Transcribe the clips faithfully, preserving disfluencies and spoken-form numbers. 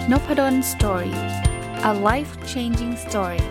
Nopadon Story. A life-changing story.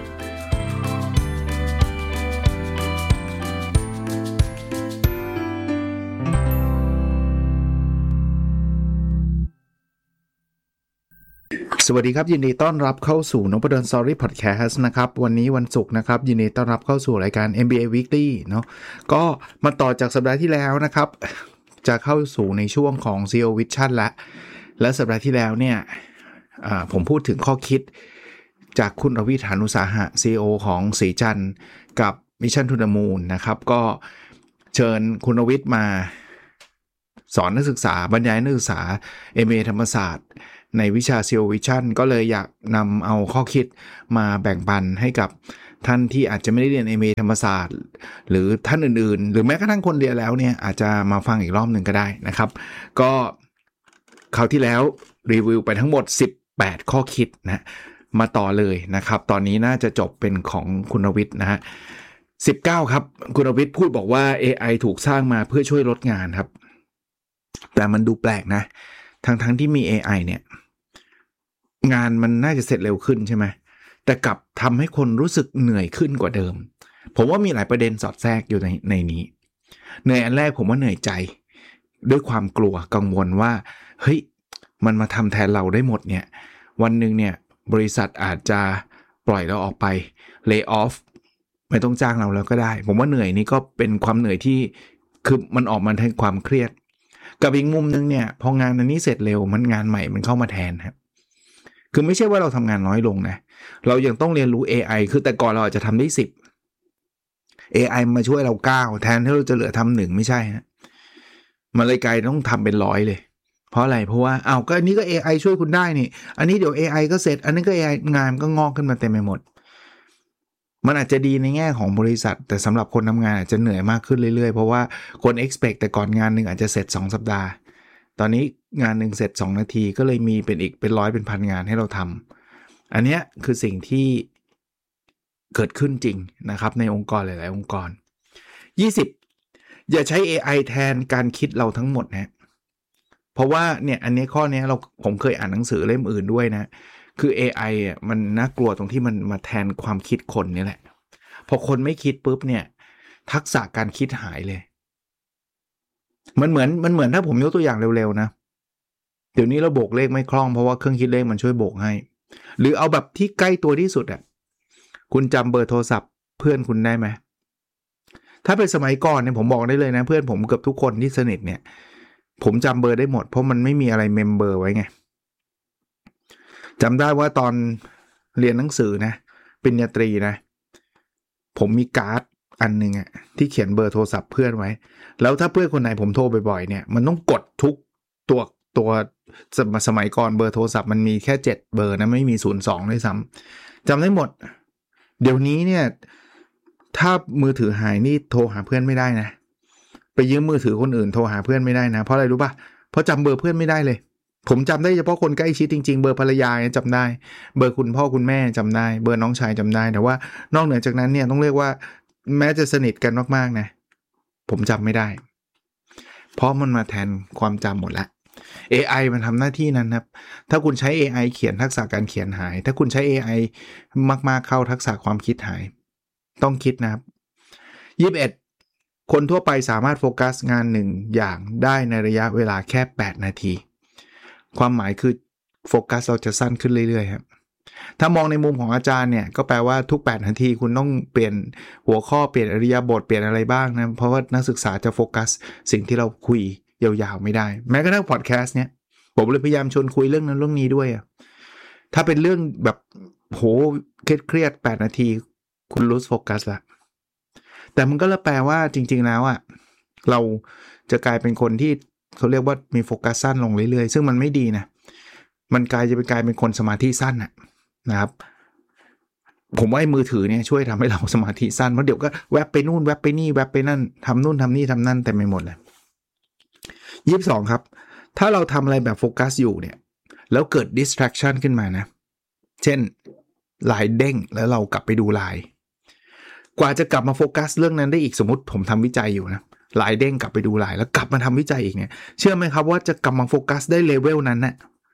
สวัสดีครับยินดีต้อนรับเข้าสู่ Nopadon Story Podcast นะครับวันนี้วันศุกร์นะครับยินดีต้อนรับเข้าสู่รายการ เอ็ม บี เอ Weekly เนาะก็มาต่อจากสัปดาห์ที่แล้วนะครับจะเข้าสู่ในช่วงของ ซี อี โอ Vision ละและสัปดาห์ที่แล้วเนี่ยผมพูดถึงข้อคิดจากคุณรวิธานุสาหะ ซี อี โอ ของสีจันทร์กับ Mission to the Moon นะครับก็เชิญคุณรวิทย์มาสอนนักศึกษาบรรยายนักศึกษา เอ็ม บี เอ ธรรมศาสตร์ในวิชา ซี อี โอ Vision ก็เลยอยากนำเอาข้อคิดมาแบ่งปันให้กับท่านที่อาจจะไม่ได้เรียน เอ็ม บี เอ ธรรมศาสตร์หรือท่านอื่นๆหรือแม้กระทั่งคนเรียนแล้วเนี่ยอาจจะมาฟังอีกรอบหนึ่งก็ได้นะครับก็คราวที่แล้วรีวิวไปทั้งหมดสิบแปดข้อคิดนะมาต่อเลยนะครับตอนนี้น่าจะจบเป็นของคุณรวิทย์นะฮะสิบเก้าครับคุณรวิทย์พูดบอกว่า เอ ไอ ถูกสร้างมาเพื่อช่วยลดงานครับแต่มันดูแปลกนะทั้งๆที่มี เอ ไอ เนี่ยงานมันน่าจะเสร็จเร็วขึ้นใช่ไหมแต่กลับทำให้คนรู้สึกเหนื่อยขึ้นกว่าเดิมผมว่ามีหลายประเด็นสอดแทรกอยู่ในในนี้เหนื่อยอันแรกผมว่าเหนื่อยใจด้วยความกลัวกังวลว่าเฮ้ยมันมาทำแทนเราได้หมดเนี่ยวันหนึ่งเนี่ยบริษัทอาจจะปล่อยเราออกไป lay off ไม่ต้องจ้างเราแล้วก็ได้ผมว่าเหนื่อยนี่ก็เป็นความเหนื่อยที่คือมันออกมาทางความเครียดกับอีกมุมนึงเนี่ยพองานอันนี้เสร็จเร็วมันงานใหม่มันเข้ามาแทนครับคือไม่ใช่ว่าเราทำงานน้อยลงนะเรายังต้องเรียนรู้ เอ ไอ คือแต่ก่อนเราอาจจะทำได้สิบ เอ ไอ มาช่วยเราเก้าแทนที่เราจะเหลือทำหนึ่งไม่ใช่ฮะมันเลยกลายต้องทำเป็นร้อยเลยเพราะอะไรเพราะว่าอ้าวก็อันนี้ก็ เอ ไอ ช่วยคุณได้นี่อันนี้เดี๋ยว เอ ไอ ก็เสร็จอันนี้ก็ เอ ไอ งานก็งอกขึ้นมาเต็มไปหมดมันอาจจะดีในแง่ของบริษัทแต่สำหรับคนทำงานอาจจะเหนื่อยมากขึ้นเรื่อยๆเพราะว่าคน expect แต่ก่อนงานหนึ่งอาจจะเสร็จสองสัปดาห์ตอนนี้งานหนึ่งเสร็จสองนาทีก็เลยมีเป็นอีกเป็นร้อยเป็นพันงานให้เราทำอันนี้คือสิ่งที่เกิดขึ้นจริงนะครับในองค์กรหลายๆองค์กรยี่สิบอย่าใช้ เอ ไอ แทนการคิดเราทั้งหมดนะเพราะว่าเนี่ยอันนี้ข้อนี้เราผมเคยอ่านหนังสือเล่มอื่นด้วยนะคือ เอ ไอ อ่ะมันน่ากลัวตรงที่มันมาแทนความคิดคนนี่แหละพอคนไม่คิดปุ๊บเนี่ยทักษะการคิดหายเลยมันเหมือนมันเหมือนถ้าผมยกตัวอย่างเร็วๆนะเดี๋ยวนี้เราโบกเลขไม่คล่องเพราะว่าเครื่องคิดเลขมันช่วยโบกให้หรือเอาแบบที่ใกล้ตัวที่สุดอ่ะคุณจำเบอร์โทรศัพท์เพื่อนคุณได้ไหมถ้าเป็นสมัยก่อนเนี่ยผมบอกได้เลยนะเพื่อนผมเกือบทุกคนที่สนิทเนี่ยผมจำเบอร์ได้หมดเพราะมันไม่มีอะไรเมมเบอร์ไว้ไงจำได้ว่าตอนเรียนหนังสือนะปริญญาตรีนะผมมีการ์ดอันนึงอะที่เขียนเบอร์โทรศัพท์เพื่อนไว้แล้วถ้าเพื่อนคนไหนผมโทรบ่อยๆเนี่ยมันต้องกดทุกตัวตัวสมัยก่อนเบอร์โทรศัพท์มันมีแค่เจ็ดเบอร์นะไม่มีศูนย์ สองด้วยซ้ำจำได้หมดเดี๋ยวนี้เนี่ยถ้ามือถือหายนี่โทรหาเพื่อนไม่ได้นะไปยืมมือถือคนอื่นโทรหาเพื่อนไม่ได้นะเพราะอะไรรู้ป่ะเพราะจำเบอร์เพื่อนไม่ได้เลยผมจำได้เฉพาะคนใกล้ชิดจริงๆเบอร์ภรรยาจำได้เบอร์คุณพ่อคุณแม่จำได้เบอร์น้องชายจำได้แต่ว่านอกเหนือจากนั้นเนี่ยต้องเรียกว่าแม้จะสนิทกันมากๆนะผมจำไม่ได้เพราะมันมาแทนความจำหมดละ เอ ไอ มันทำหน้าที่นั้นครับถ้าคุณใช้ เอ ไอ เขียนทักษะการเขียนหายถ้าคุณใช้ เอ ไอ มากๆเข้าทักษะความคิดหายต้องคิดนะครับยี่สิบเอ็ดคนทั่วไปสามารถโฟกัสงานหนึ่งอย่างได้ในระยะเวลาแค่แปดนาทีความหมายคือโฟกัสเราจะสั้นขึ้นเรื่อยๆครับถ้ามองในมุมของอาจารย์เนี่ยก็แปลว่าทุกแปดนาทีคุณต้องเปลี่ยนหัวข้อเปลี่ยนอิริยาบถเปลี่ยนอะไรบ้างนะเพราะว่านักศึกษาจะโฟกัสสิ่งที่เราคุยยาวๆไม่ได้แม้กระทั่งพอดแคสต์เนี่ยผมเลยพยายามชวนคุยเรื่องนั้นเรื่องนี้ด้วยอ่ะถ้าเป็นเรื่องแบบโหเครียดๆแปดนาทีคุณลดโฟกัสละแต่มันก็เลยแปลว่าจริงๆแล้วอ่ะเราจะกลายเป็นคนที่เขาเรียกว่ามีโฟกัสสั้นลงเรื่อยๆซึ่งมันไม่ดีนะมันกลายจะเป็นกลายเป็นคนสมาธิสั้นน่ะนะครับผมว่าไอ้มือถือเนี่ยช่วยทำให้เราสมาธิสั้นเพราะเดี๋ยวก็แวบไปนู่นแวบไปนี่แวบไปนั่นทำนู่นทำนี่ทำนั่นเต็มไปหมดเลยยี่สิบสองครับถ้าเราทำอะไรแบบโฟกัสอยู่เนี่ยแล้วเกิด distraction ขึ้นมานะเช่นไลน์เด้งแล้วเรากลับไปดูไลน์กว่าจะกลับมาโฟกัสเรื่องนั้นได้อีกสมมติผมทำวิจัยอยู่นะไลน์เด้งกลับไปดูไลน์แล้วกลับมาทำวิจัยอีกเนี่ยเชื่อไหมครับว่าจะกลับมาโฟกัสได้เลเวลนั้นนะ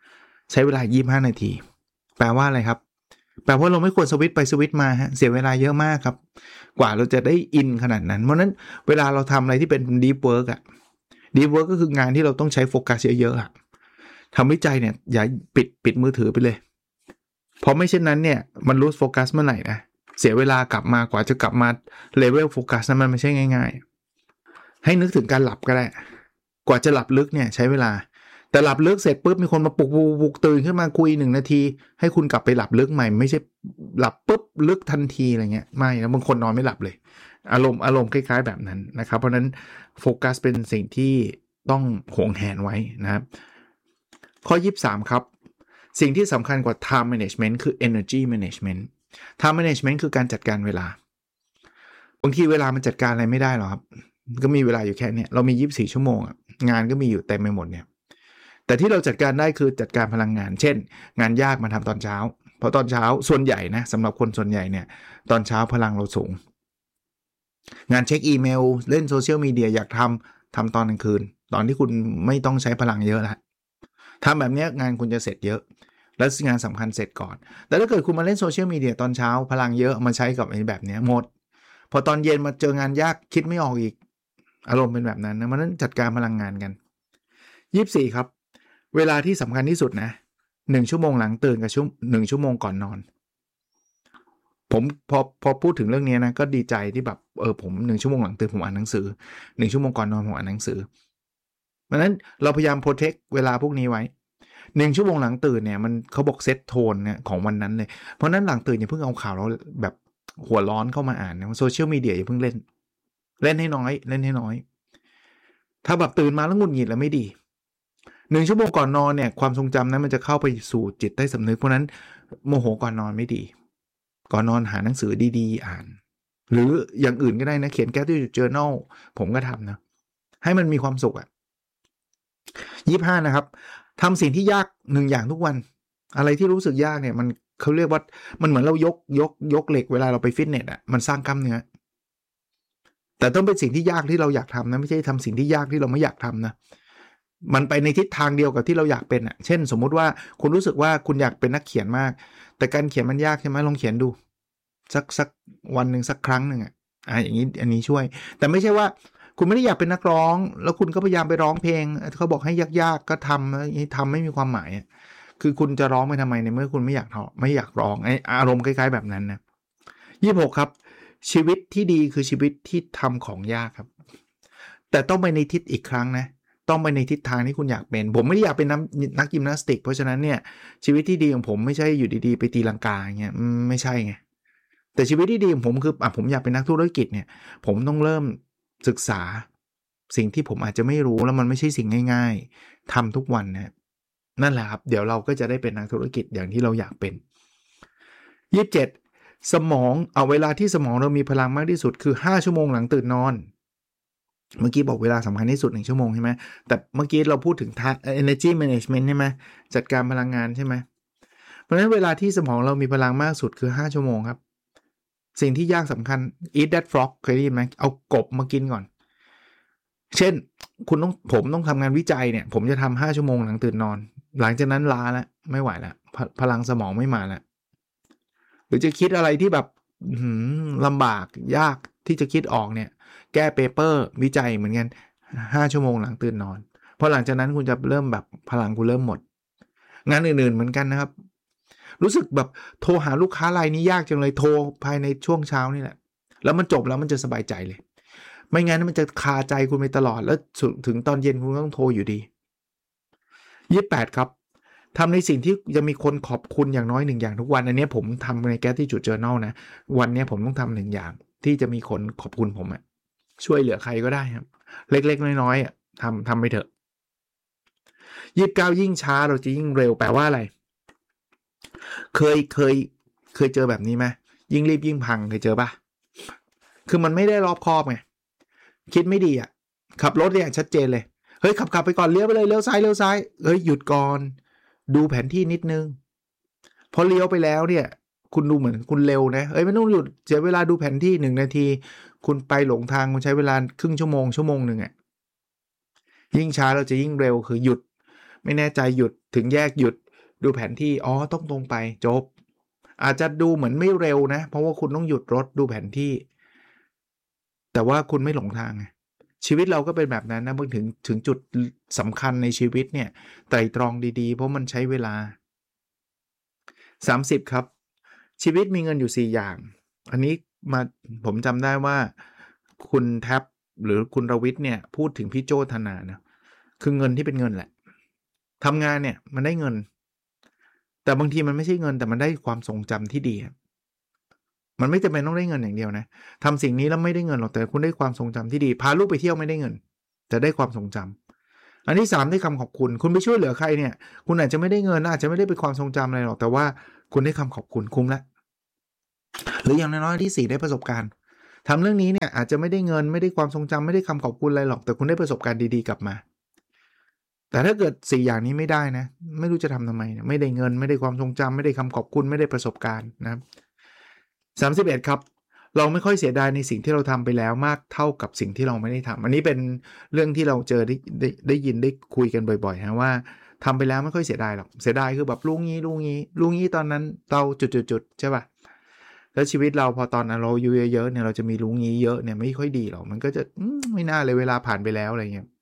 ใช้เวลายี่สิบห้านาทีแปลว่าอะไรครับแปลว่าเราไม่ควรสวิตช์ไปสวิตช์มาฮะเสียเวลาเยอะมากครับกว่าเราจะได้อินขนาดนั้นเพราะนั้นเวลาเราทำอะไรที่เป็น deep work อะ deep work ก็คืองานที่เราต้องใช้โฟกัสเยอะๆอะทำวิจัยเนี่ยอย่าปิดปิดมือถือไปเลยเพราะไม่เช่นนั้นเนี่ยมัน lose focus เมื่อไหร่นะเสียเวลากลับมากว่าจะกลับมาเลเวลโฟกัสนั้นมันไม่ใช่ง่ายๆให้นึกถึงการหลับก็ได้กว่าจะหลับลึกเนี่ยใช้เวลาแต่หลับลึกเสร็จปุ๊บมีคนมาปลุกปลุกตื่นขึ้นมาคุยหนึ่งนาทีให้คุณกลับไปหลับลึกใหม่ไม่ใช่หลับปุ๊บลึกทันทีอะไรเงี้ยไม่นะบางคนนอนไม่หลับเลยอารมณ์อารมณ์คล้ายๆแบบนั้นนะครับเพราะนั้นโฟกัสเป็นสิ่งที่ต้องหวงแหนไว้นะครับข้อยี่สิบสามครับสิ่งที่สำคัญกว่า time management คือ energy management time management คือการจัดการเวลาบางทีเวลามันจัดการอะไรไม่ได้หรอกครับก็มีเวลาอยู่แค่นี้เรามียี่สิบสี่ชั่วโมงงานก็มีอยู่เต็มไปหมดเนี่ยแต่ที่เราจัดการได้คือจัดการพลังงานเช่นงานยากมาทำตอนเช้าเพราะตอนเช้าส่วนใหญ่นะสำหรับคนส่วนใหญ่เนี่ยตอนเช้าพลังเราสูงงานเช็คอีเมลเล่นโซเชียลมีเดียอยากทำทำตอนกลางคืนตอนที่คุณไม่ต้องใช้พลังเยอะแล้วทำแบบนี้งานคุณจะเสร็จเยอะและงานสำคัญเสร็จก่อนแต่ถ้าเกิดคุณมาเล่นโซเชียลมีเดียตอนเช้าพลังเยอะมาใช้กับไอ้แบบนี้หมดพอตอนเย็นมาเจองานยากคิดไม่ออกอีกอารมณ์เป็นแบบนั้นนะมันต้องจัดการพลังงานกันยี่สิบสี่ครับเวลาที่สำคัญที่สุดนะหนึ่งชั่วโมงหลังตื่นกับชั่วหนึ่งชั่วโมงก่อนนอนผมพอพอพูดถึงเรื่องนี้นะก็ดีใจที่แบบเออผมหนึ่งชั่วโมงหลังตื่นผมอ่านหนังสือหนึ่งชั่วโมงก่อนนอนผมอ่านหนังสือเพราะฉะนั้นเราพยายามโปรเทคเวลาพวกนี้ไว้หนึ่งชั่วโมงหลังตื่นเนี่ยมันเขาบอกเซตโทนเนี่ยของวันนั้นเลยเพราะนั้นหลังตื่นอย่าเพิ่งเอาข่าวเราแบบหัวร้อนเข้ามาอ่านนะโซเชียลมีเดียอย่าเพิ่งเล่นเล่นให้น้อยเล่นให้น้อยถ้าแบบตื่นมาแล้วหงุดหงิดแล้วไม่ดีหนึ่งชั่วโมงก่อนนอนเนี่ยความทรงจำนั้นมันจะเข้าไปสู่จิตใต้สำนึกเพราะนั้นโมโหก่อนนอนไม่ดีก่อนนอนหาหนังสือดีๆอ่านหรืออย่างอื่นก็ได้นะเขียน gratitude journal ผมก็ทำนะให้มันมีความสุขอ่ะยี่สิบห้านะครับทำสิ่งที่ยากหนึ่งอย่างทุกวันอะไรที่รู้สึกยากเนี่ยมันเขาเรียกว่ามันเหมือนเรายกยกยกเหล็กเวลาเราไปฟิตเนสอ่ะมันสร้างกล้ามเนื้อแต่ต้องเป็นสิ่งที่ยากที่เราอยากทำนะไม่ใช่ทำสิ่งที่ยากที่เราไม่อยากทำนะมันไปในทิศทางเดียวกับที่เราอยากเป็นอ่ะเช่นสมมุติว่าคุณรู้สึกว่าคุณอยากเป็นนักเขียนมากแต่การเขียนมันยากใช่ไหมลองเขียนดูสักสักวันหนึ่งสักครั้งหนึ่งอ่ะอ่าอย่างนี้อันนี้ช่วยแต่ไม่ใช่ว่าคุณไม่ได้อยากเป็นนักร้องแล้วคุณก็พยายามไปร้องเพลงเขาบอกให้ยากๆก็ทำแล้วทำไม่มีความหมายคือคุณจะร้องไปทำไมในเมื่อคุณไม่อยากไม่อยากร้องไอ้อารมณ์คล้ายๆแบบนั้นนะยี่สิบหกครับชีวิตที่ดีคือชีวิตที่ทำของยากครับแต่ต้องไปในทิศอีกครั้งนะต้องไปในทิศทางที่คุณอยากเป็นผมไม่ได้อยากเป็นนักยิมนาสติกเพราะฉะนั้นเนี่ยชีวิตที่ดีของผมไม่ใช่อยู่ดีๆไปตีลังกาอย่างเงี้ยไม่ใช่ไงแต่ชีวิตที่ดีของผมคืออ่ะผมอยากเป็นนักธุรกิจเนี่ยผมต้องเริ่มศึกษาสิ่งที่ผมอาจจะไม่รู้แล้วมันไม่ใช่สิ่งง่ายๆทำทุกวันนะนั่นแหละครับเดี๋ยวเราก็จะได้เป็นนักธุรกิจอย่างที่เราอยากเป็นยี่สิบเจ็ดสมองเอาเวลาที่สมองเรามีพลังมากที่สุดคือห้าชั่วโมงหลังตื่นนอนเมื่อกี้บอกเวลาสำคัญที่สุดหนึ่งชั่วโมงใช่ไหมแต่เมื่อกี้เราพูดถึง energy management ใช่ไหมจัดการพลังงานใช่ไหมเพราะฉะนั้นเวลาที่สมองเรามีพลังมากสุดคือห้าชั่วโมงครับสิ่งที่ยากสำคัญ eat that frog เคยได้ยินไหมเอากบมากินก่อนเช่นคุณต้องผมต้องทำงานวิจัยเนี่ยผมจะทำห้าชั่วโมงหลังตื่นนอนหลังจากนั้นล้าแล้วไม่ไหวแล้วพลังสมองไม่มาแล้วหรือจะคิดอะไรที่แบบลำบากยากที่จะคิดออกเนี่ยแก้เปเปอร์วิจัยเหมือนกันห้าชั่วโมงหลังตื่นนอนเพราะหลังจากนั้นคุณจะเริ่มแบบพลังคุณเริ่มหมดงานอื่นๆเหมือนกันนะครับรู้สึกแบบโทรหาลูกค้ารายนี้ยากจังเลยโทรภายในช่วงเช้านี่แหละแล้วมันจบแล้วมันจะสบายใจเลยไม่งั้นมันจะคาใจคุณไปตลอดแล้วถึงตอนเย็นคุณต้องโทรอยู่ดียี่สิบแปดครับทำในสิ่งที่จะมีคนขอบคุณอย่างน้อยหนึ่งอย่างทุกวันอันนี้ผมทำใน Gratitude Journal นะวันนี้ผมต้องทำหนึ่งอย่างที่จะมีคนขอบคุณผมอะช่วยเหลือใครก็ได้ครับเล็กๆน้อยๆอ่ะทำทำไปเถอะยี่สิบเก้ายิ่งช้าเราจะยิ่งเร็วแปลว่าอะไรเคยเคยเคยเจอแบบนี้ไหมยิ่งรีบยิ่งพังเคยเจอปะคือมันไม่ได้รอบคอบไงคิดไม่ดีอ่ะขับรถเนี่ยชัดเจนเลยเฮ้ยขับขับไปก่อนเลี้ยวไปเลยเลี้ยวซ้ายเลี้ยวซ้ายเฮ้ยหยุดก่อนดูแผนที่นิดนึงพอเลี้ยวไปแล้วเนี่ยคุณดูเหมือนคุณเร็วนะเอ้ยไม่ต้องหยุดเสียเวลาดูแผนที่หนึ่งนาทีคุณไปหลงทางคุณใช้เวลาครึ่งชั่วโมงชั่วโมงหนึ่งอ่ะยิ่งช้าเราจะยิ่งเร็วคือหยุดไม่แน่ใจหยุดถึงแยกหยุดดูแผนที่อ๋อต้องตรงไปจบอาจจะดูเหมือนไม่เร็วนะเพราะว่าคุณต้องหยุดรถดูแผนที่แต่ว่าคุณไม่หลงทางไงชีวิตเราก็เป็นแบบนั้นนะเมื่อถึงถึงจุดสำคัญในชีวิตเนี่ยไตร่ตรองดีๆเพราะมันใช้เวลาสามสิบครับชีวิตมีเงินอยู่สี่อย่างอันนี้มาผมจำได้ว่าคุณแท็บหรือคุณรวิทย์เนี่ยพูดถึงพี่โจ้ธนานะคือเงินที่เป็นเงินแหละทำงานเนี่ยมันได้เงินแต่บางทีมันไม่ใช่เงินแต่มันได้ความทรงจำที่ดีมันไม่จำเป็นต้องได้เงินอย่างเดียวนะทำสิ่งนี้แล้วไม่ได้เงินหรอกแต่คุณได้ความทรงจำที่ดีพาลูกไปเที่ยวไม่ได้เงินแต่ได้ความทรงจำอันที่สามได้คำขอบคุณคุณไปช่วยเหลือใครเนี่ยคุณอาจจะไม่ได้เงินอาจจะไม่ได้เป็นความทรงจำอะไรหรอกแต่ว่าคุณได้คำขอบคุณคุ้มละหรืออย่างน้อยๆที่สี่ได้ประสบการณ์ทำเรื่องนี้เนี่ยอาจจะไม่ได้เงินไม่ได้ความทรงจำไม่ได้คำขอบคุณอะไรหรอกแต่คุณได้ประสบการณ์ดีๆกลับมาแต่ถ้าเกิดสี่อย่างนี้ไม่ได้นะไม่รู้จะทำทำไมเนี่ยไม่ได้เงินไม่ได้ความทรงจำไม่ได้คำขอบคุณไม่ได้ประสบการณ์นะครับสามสิบเอ็ดครับเราไม่ค่อยเสียดายในสิ่งที่เราทำไปแล้วมากเท่ากับสิ่งที่เราไม่ได้ทำอันนี้เป็นเรื่องที่เราเจอได้ได้ได้ยินได้คุยกันบ่อยๆฮะว่าทำไปแล้วไม่ค่อยเสียดายหรอกเสียดายคือแบบลุงงี้ลุงงี้ลุงงี้ตอนนั้นเราจุดๆๆใช่ป่ะแล้วชีวิตเราพอตอนนั้นเราอายุเยอะๆเนี่ยเราจะมีลุงงี้เยอะเนี่ยไม่ค่อยดีหรอกมันก็จะไม่น่าเลยเวลาผ่านไปแล้วอะไรเงี้ย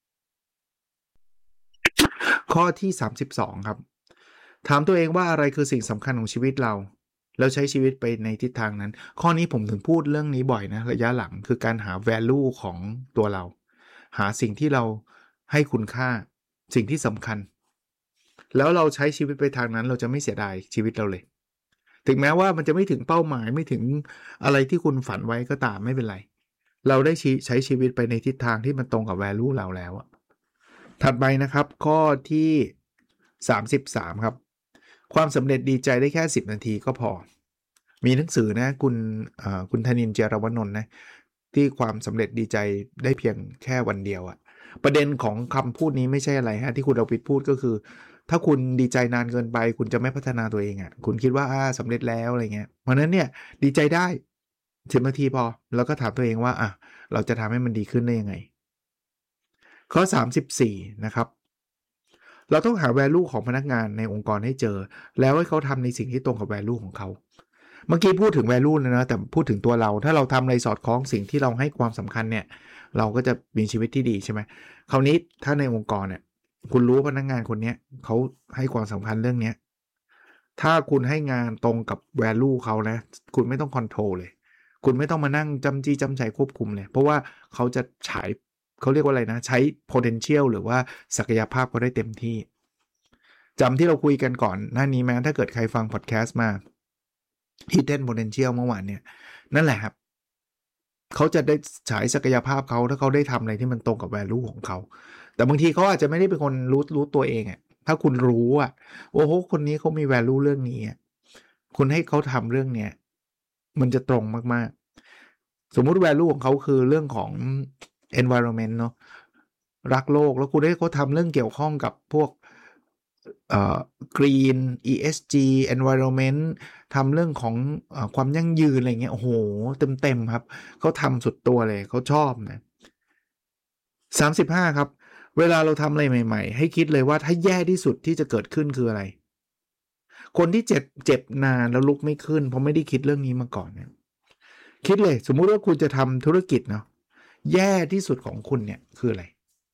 ข้อที่สามสิบสองครับถามตัวเองว่าอะไรคือสิ่งสำคัญของชีวิตเราแล้วใช้ชีวิตไปในทิศทางนั้นข้อนี้ผมถึงพูดเรื่องนี้บ่อยนะระยะหลังคือการหา value ของตัวเราหาสิ่งที่เราให้คุณค่าสิ่งที่สำคัญแล้วเราใช้ชีวิตไปทางนั้นเราจะไม่เสียดายชีวิตเราเลยถึงแม้ว่ามันจะไม่ถึงเป้าหมายไม่ถึงอะไรที่คุณฝันไว้ก็ตามไม่เป็นไรเราได้ใช้ชีวิตไปในทิศทางที่มันตรงกับ value เราแล้วอะถัดไปนะครับข้อที่สามสิบสามครับความสำเร็จดีใจได้แค่สิบนาทีก็พอมีหนังสือนะคุณคุณธนินทร์ เจยรวนนท์นะที่ความสำเร็จดีใจได้เพียงแค่วันเดียวอะประเด็นของคำพูดนี้ไม่ใช่อะไรฮะที่คุณรวิทย์พูดก็คือถ้าคุณดีใจนานเกินไปคุณจะไม่พัฒนาตัวเองอะคุณคิดว่าสำเร็จแล้วอะไรเงี้ยเพราะนั้นเนี่ยดีใจได้สิบนาทีพอแล้วก็ถามตัวเองว่าอ่ะเราจะทำให้มันดีขึ้นได้ยังไงข้อสามสิบสี่นะครับเราต้องหา value ของพนักงานในองค์กรให้เจอแล้วให้เขาทำในสิ่งที่ตรงกับ value ของเขาเมื่อกี้พูดถึง value เลยนะแต่พูดถึงตัวเราถ้าเราทำอะไรสอดคล้องสิ่งที่เราให้ความสำคัญเนี่ยเราก็จะมีชีวิตที่ดีใช่ไหมคราวนี้ถ้าในองค์กรเนี่ยคุณรู้ว่าพนักงานคนนี้เขาให้ความสำคัญเรื่องนี้ถ้าคุณให้งานตรงกับ value เขานะคุณไม่ต้อง control เลยคุณไม่ต้องมานั่งจำจี้จำใจควบคุมเลยเพราะว่าเขาจะฉายเขาเรียกว่าอะไรนะใช้ potential หรือว่าศักยภาพเขาได้เต็มที่จำที่เราคุยกันก่อนหน้านี้แม้ถ้าเกิดใครฟังพอดแคสต์มา Hidden Potential เมื่อวานเนี่ยนั่นแหละครับเขาจะได้ฉายศักยภาพเขาถ้าเขาได้ทำอะไรที่มันตรงกับ value ของเขาแต่บางทีเขาอาจจะไม่ได้เป็นคนรู้รู้ตัวเองอ่ะถ้าคุณรู้อ่ะโอ้โหคนนี้เขามี value เรื่องนี้คุณให้เขาทำเรื่องเนี้ยมันจะตรงมากๆสมมุติ value ของเขาคือเรื่องของ environment เนาะรักโลกแล้วคุณให้เขาทำเรื่องเกี่ยวข้องกับพวกเอ่อ green อี เอส จี environment ทำเรื่องของเอ่อความยั่งยืนอะไรเงี้ยโอ้โหเต็มๆครับเขาทำสุดตัวเลยเขาชอบนะสามสิบห้าครับเวลาเราทำอะไรใหม่ๆให้คิดเลยว่าถ้าแย่ที่สุดที่จะเกิดขึ้นคืออะไรคนที่เจ็บเจ็บนานแล้วลุกไม่ขึ้นเพราะไม่ได้คิดเรื่องนี้มาก่อนเนี่ยคิดเลยสมมุติว่าคุณจะทำธุรกิจเนาะแย่ที่สุดของคุณเนี่ยคืออะไร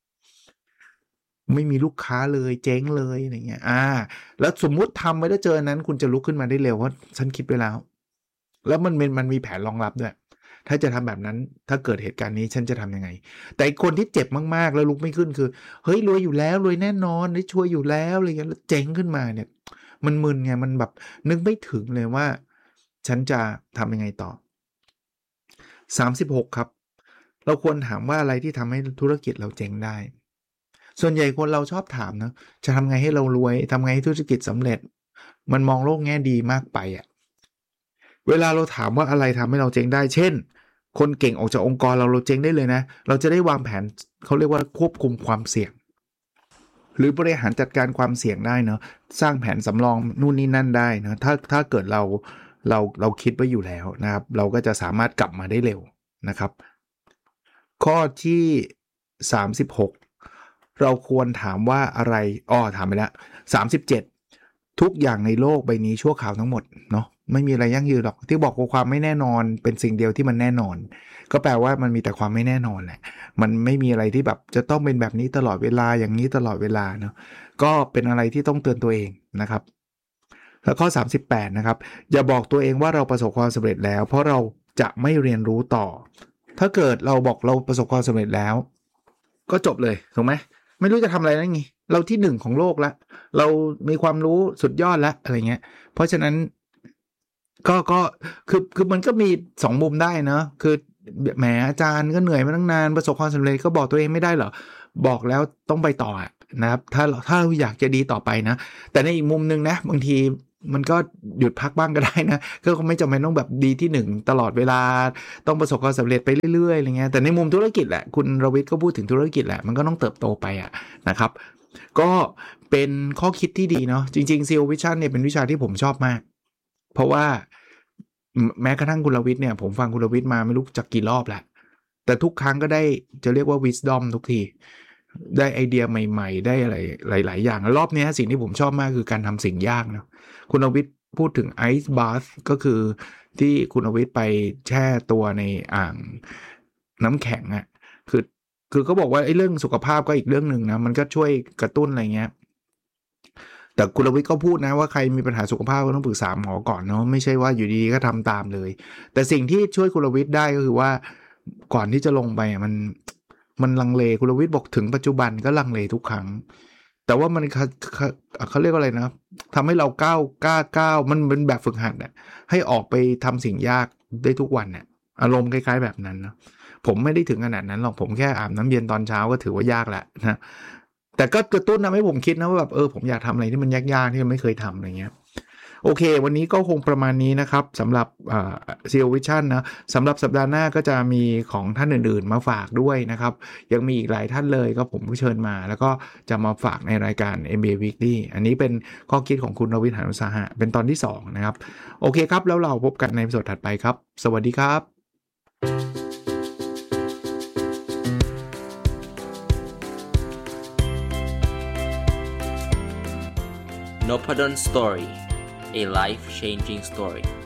ไม่มีลูกค้าเลยเจ๊งเลยอะไรเงี้ยอ่าแล้วสมมุติทำไว้แล้วเจอนั้นคุณจะลุกขึ้นมาได้เร็วว่าฉันคิดไปแล้วแล้วมันมันมันมีแผนรองรับด้วยถ้าจะทำแบบนั้นถ้าเกิดเหตุการณ์นี้ฉันจะทำยังไงแต่คนที่เจ็บมากๆแล้วลุกไม่ขึ้นคือเฮ้ยรวยอยู่แล้วรวยแน่นอนได้ช่วยอยู่แล้วอะไรเงี้ยแล้วเจ๊งขึ้นมาเนี่ยมันมึนไงมันแบบนึกไม่ถึงเลยว่าฉันจะทำยังไงต่อสามสิบหกครับเราควรถามว่าอะไรที่ทำให้ธุรกิจเราเจ๊งได้ส่วนใหญ่คนเราชอบถามนะจะทำไงให้เรารวยทำไงให้ธุรกิจสำเร็จมันมองโลกแง่ดีมากไปอ่ะเวลาเราถามว่าอะไรทำให้เราเจ๊งได้เช่นคนเก่งออกจากองค์กรเราเราเจ๊งได้เลยนะเราจะได้วางแผนเขาเรียกว่าควบคุมความเสี่ยงหรือบริหารจัดการความเสี่ยงได้เนาะสร้างแผนสำรองนู่นนี่นั่นได้นะถ้าถ้าเกิดเราเราเราคิดไว้อยู่แล้วนะครับเราก็จะสามารถกลับมาได้เร็วนะครับข้อที่สามสิบหกเราควรถามว่าอะไรอ้อถามไปแล้วสามสิบเจ็ดทุกอย่างในโลกใบนี้ชั่วคราวทั้งหมดเนาะไม่มีอะไรยั่งยืนหรอกที่บอกว่าความไม่แน่นอนเป็นสิ่งเดียวที่มันแน่นอนก็แปลว่ามันมีแต่ความไม่แน่นอนแหละมันไม่มีอะไรที่แบบจะต้องเป็นแบบนี้ตลอดเวลาอย่างนี้ตลอดเวลาเนาะก็เป็นอะไรที่ต้องเตือนตัวเองนะครับแล้วข้อสามสิบแปดนะครับอย่าบอกตัวเองว่าเราประสบความสำเร็จแล้วเพราะเราจะไม่เรียนรู้ต่อถ้าเกิดเราบอกเราประสบความสำเร็จแล้วก็จบเลยถูกไหมไม่รู้จะทำอะไรแล้วไงเราที่หนึ่งของโลกแล้วเรามีความรู้สุดยอดแล้วอะไรเงี้ยเพราะฉะนั้นก็ก็คือคือมันก็มีสองมุมได้เนาะคือแหมอาจารย์ก็เหนื่อยมาตั้งนานประสบความสำเร็จก็บอกตัวเองไม่ได้เหรอบอกแล้วต้องไปต่อนะครับถ้าถ้าเราอยากจะดีต่อไปนะแต่ในอีกมุมนึงนะบางทีมันก็หยุดพักบ้างก็ได้นะก็ไม่จำเป็นต้องแบบดีที่หนึ่งตลอดเวลาต้องประสบความสำเร็จไปเรื่อยๆอะไรเงี้ยแต่ในมุมธุรกิจแหละคุณรวิทย์ก็พูดถึงธุรกิจแหละมันก็ต้องเติบโตไปอ่ะนะครับก็เป็นข้อคิดที่ดีเนาะจริงๆ ซี อี โอ Vision เนี่ยเป็นวิชาที่ผมชอบมากเพราะว่าแม้กระทั่งคุณรวิทย์เนี่ยผมฟังคุณรวิทย์มาไม่รู้จักกี่รอบแหละแต่ทุกครั้งก็ได้จะเรียกว่า wisdom ทุกทีได้ไอเดียใหม่ๆได้อะไรหลายๆอย่างรอบนี้สิ่งที่ผมชอบมากคือการทำสิ่งยากนะคุณรวิทย์พูดถึง ice bath ก็คือที่คุณรวิทย์ไปแช่ตัวในอ่างน้ำแข็งอ่ะคือคือเขาบอกว่าไอ้เรื่องสุขภาพก็อีกเรื่องหนึ่งนะมันก็ช่วยกระตุ้นอะไรเงี้ยแต่คุณรวิทย์ก็พูดนะว่าใครมีปัญหาสุขภาพก็ต้องปรึกษาหมอก่อนเนาะไม่ใช่ว่าอยู่ดีๆก็ทำตามเลยแต่สิ่งที่ช่วยคุณรวิทย์ได้ก็คือว่าก่อนที่จะลงไปมันมันลังเลคุณรวิทย์บอกถึงปัจจุบันก็ลังเลทุกครั้งแต่ว่ามันเขาเรียกว่าอะไรนะทำให้เราก้าวกล้าก้าวมันเป็นแบบฝึกหัดเนี่ยให้ออกไปทำสิ่งยากได้ทุกวันเนี่ยอารมณ์คล้ายๆแบบนั้นนะผมไม่ได้ถึงขนาดนั้นหรอกผมแค่อาบน้ำเย็นตอนเช้าก็ถือว่ายากแหละนะแต่ก็กระตุ้นทำให้ผมคิดนะว่าแบบเออผมอยากทำอะไรที่มันยากๆที่มันไม่เคยทำอะไรเงี้ยโอเควันนี้ก็คงประมาณนี้นะครับสำหรับเอ่อ ซี อี โอ Vision นะสำหรับสัปดาห์หน้าก็จะมีของท่านอื่นๆมาฝากด้วยนะครับยังมีอีกหลายท่านเลยก็ผมก็เชิญมาแล้วก็จะมาฝากในรายการ เอ็ม บี เอ Weekly อันนี้เป็นข้อคิดของคุณรวิทย์ หาญอุตสาหะเป็นตอนที่สองนะครับโอเคครับแล้วเราพบกันในตอนถัดไปครับสวัสดีครับ Nopadon Story, a life-changing story.